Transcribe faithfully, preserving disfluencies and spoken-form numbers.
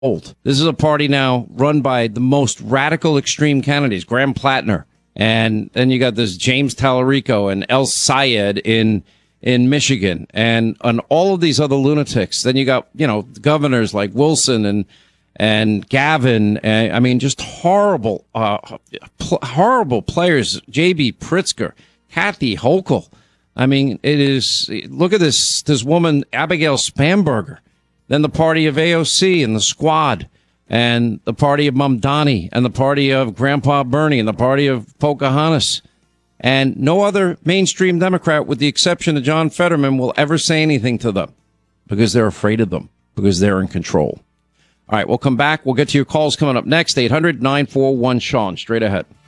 old. This is a party now run by the most radical extreme candidates, Graham Plattner. And then you got this James Tallarico and El Sayed in in Michigan and on all of these other lunatics. Then you got, you know, governors like Wilson and and Gavin. And, I mean, just horrible, uh, pl- horrible players. J B. Pritzker, Kathy Hochul. I mean, it is. Look at this. This woman, Abigail Spamberger. Then the party of A O C and the Squad, and the party of Mamdani, and the party of Grandpa Bernie, and the party of Pocahontas. And no other mainstream Democrat, with the exception of John Fetterman, will ever say anything to them because they're afraid of them, because they're in control. All right, we'll come back. We'll get to your calls coming up next. eight hundred nine four one Sean. Straight ahead.